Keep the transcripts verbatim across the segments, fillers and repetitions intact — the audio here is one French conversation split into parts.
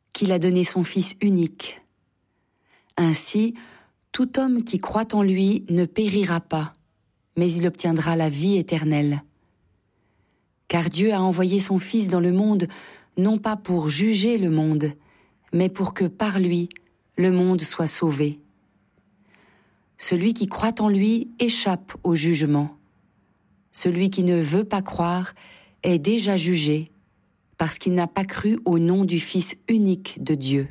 qu'il a donné son Fils unique. Ainsi, tout homme qui croit en lui ne périra pas, mais il obtiendra la vie éternelle. Car Dieu a envoyé son Fils dans le monde, non pas pour juger le monde, mais pour que par lui, le monde soit sauvé. Celui qui croit en lui échappe au jugement. Celui qui ne veut pas croire est déjà jugé, parce qu'il n'a pas cru au nom du Fils unique de Dieu.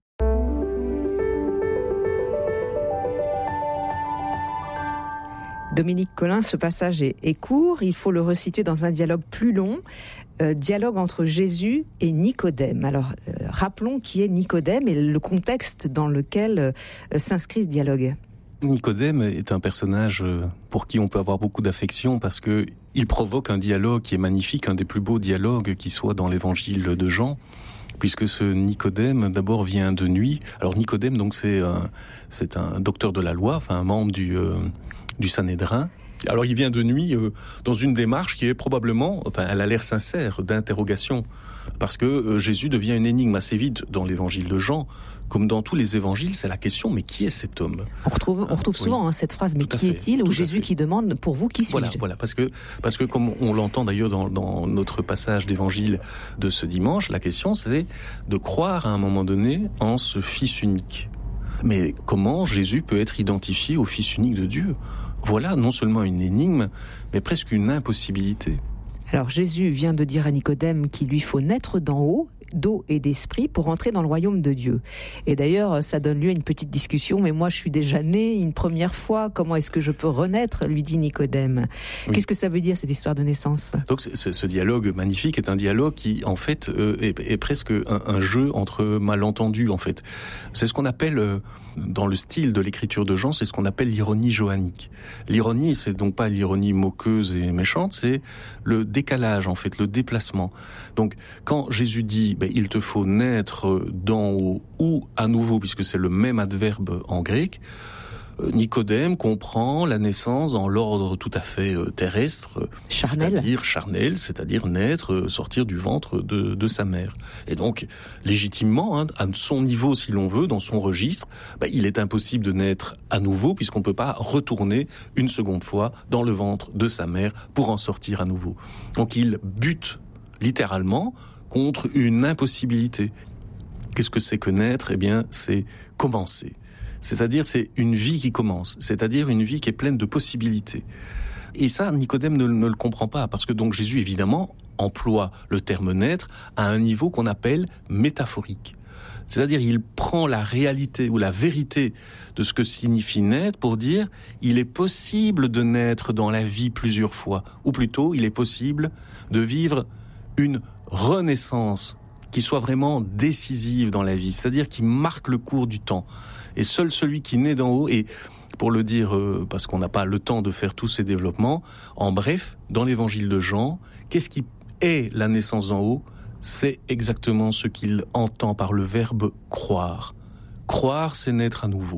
Dominique Collin, ce passage est, est court, il faut le resituer dans un dialogue plus long, euh, dialogue entre Jésus et Nicodème. Alors, euh, rappelons qui est Nicodème et le contexte dans lequel euh, s'inscrit ce dialogue. Nicodème est un personnage pour qui on peut avoir beaucoup d'affection parce que il provoque un dialogue qui est magnifique, un des plus beaux dialogues qui soit dans l'évangile de Jean, puisque ce Nicodème d'abord vient de nuit. Alors Nicodème, donc c'est un, c'est un docteur de la loi, enfin un membre du euh, du Sanhédrin. Alors il vient de nuit euh, dans une démarche qui est probablement, enfin elle a l'air sincère, d'interrogation, parce que euh, Jésus devient une énigme assez vite dans l'évangile de Jean. Comme dans tous les évangiles, c'est la question, mais qui est cet homme ? On retrouve, on retrouve souvent oui. hein, cette phrase, mais qui fait, est-il ? Ou Jésus qui demande, pour vous, qui suis-je ? Voilà, voilà, parce que, parce que comme on l'entend d'ailleurs dans, dans notre passage d'évangile de ce dimanche, la question c'est de croire à un moment donné en ce Fils unique. Mais comment Jésus peut être identifié au Fils unique de Dieu ? Voilà non seulement une énigme, mais presque une impossibilité. Alors Jésus vient de dire à Nicodème qu'il lui faut naître d'en haut, d'eau et d'esprit pour entrer dans le royaume de Dieu. Et d'ailleurs, ça donne lieu à une petite discussion, mais moi je suis déjà né une première fois, comment est-ce que je peux renaître, lui dit Nicodème. Oui. Qu'est-ce que ça veut dire cette histoire de naissance ? Donc ce, ce dialogue magnifique est un dialogue qui en fait euh, est, est presque un, un jeu entre malentendus en fait. C'est ce qu'on appelle... Euh, dans le style de l'écriture de Jean, c'est ce qu'on appelle l'ironie johannique. L'ironie, c'est donc pas l'ironie moqueuse et méchante, c'est le décalage, en fait, le déplacement. Donc, quand Jésus dit, ben, il te faut naître d'en haut ou à nouveau, puisque c'est le même adverbe en grec, Nicodème comprend la naissance dans l'ordre tout à fait terrestre, charnel. c'est-à-dire charnel, c'est-à-dire naître, sortir du ventre de, de sa mère. Et donc, légitimement, hein, à son niveau, si l'on veut, dans son registre, bah, il est impossible de naître à nouveau, puisqu'on ne peut pas retourner une seconde fois dans le ventre de sa mère pour en sortir à nouveau. Donc, il bute littéralement contre une impossibilité. Qu'est-ce que c'est que naître ? Eh bien, c'est commencer. C'est-à-dire, c'est une vie qui commence. C'est-à-dire une vie qui est pleine de possibilités. Et ça, Nicodème ne, ne le comprend pas, parce que donc Jésus, évidemment, emploie le terme naître à un niveau qu'on appelle métaphorique. C'est-à-dire, il prend la réalité ou la vérité de ce que signifie naître pour dire, il est possible de naître dans la vie plusieurs fois. Ou plutôt, il est possible de vivre une renaissance qui soit vraiment décisive dans la vie. C'est-à-dire, qui marque le cours du temps. Et seul celui qui naît d'en haut, et pour le dire, euh, parce qu'on n'a pas le temps de faire tous ces développements, en bref, dans l'évangile de Jean, qu'est-ce qui est la naissance d'en haut ? C'est exactement ce qu'il entend par le verbe croire. Croire, c'est naître à nouveau.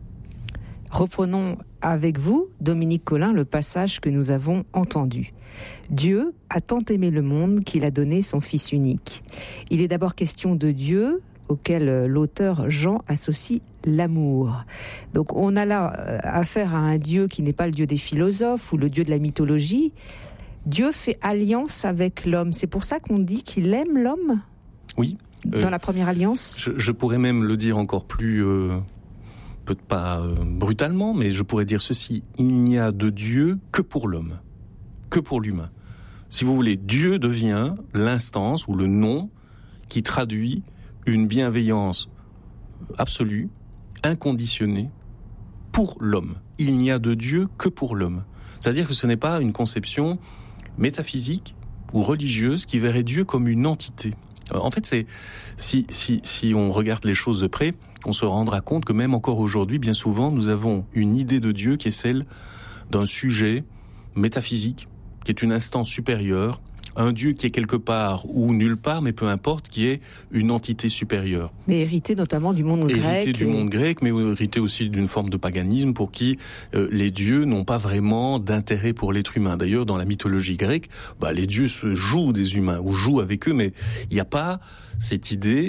Reprenons avec vous, Dominique Collin, le passage que nous avons entendu. Dieu a tant aimé le monde qu'il a donné son Fils unique. Il est d'abord question de Dieu, auquel l'auteur Jean associe l'amour. Donc on a là affaire à un Dieu qui n'est pas le Dieu des philosophes ou le Dieu de la mythologie. Dieu fait alliance avec l'homme. C'est pour ça qu'on dit qu'il aime l'homme ? Oui. Dans euh, la première alliance ? je, je pourrais même le dire encore plus, euh, peut-être pas euh, brutalement, mais je pourrais dire ceci. Il n'y a de Dieu que pour l'homme, que pour l'humain. Si vous voulez, Dieu devient l'instance ou le nom qui traduit une bienveillance absolue, inconditionnée, pour l'homme. Il n'y a de Dieu que pour l'homme. C'est-à-dire que ce n'est pas une conception métaphysique ou religieuse qui verrait Dieu comme une entité. En fait, c'est si, si, si on regarde les choses de près, on se rendra compte que même encore aujourd'hui, bien souvent, nous avons une idée de Dieu qui est celle d'un sujet métaphysique, qui est une instance supérieure, un Dieu qui est quelque part ou nulle part, mais peu importe, qui est une entité supérieure. Mais hérité notamment du monde hérité grec. Hérité du et... monde grec, mais hérité aussi d'une forme de paganisme pour qui euh, les dieux n'ont pas vraiment d'intérêt pour l'être humain. D'ailleurs, dans la mythologie grecque, bah, les dieux se jouent des humains ou jouent avec eux, mais il n'y a pas cette idée